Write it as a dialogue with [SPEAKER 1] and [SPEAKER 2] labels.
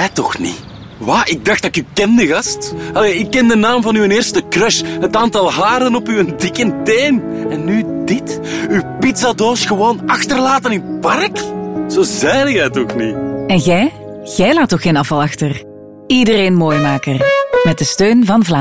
[SPEAKER 1] Jij toch niet? Wat? Ik dacht dat ik u kende, gast. Allee, ik ken de naam van uw eerste crush. Het aantal haren op uw dikke teen. En nu dit? Uw pizzadoos gewoon achterlaten in het park? Zo zei jij toch niet?
[SPEAKER 2] En jij? Jij laat toch geen afval achter? Iedereen Mooimaker. Met de steun van Vlaanderen.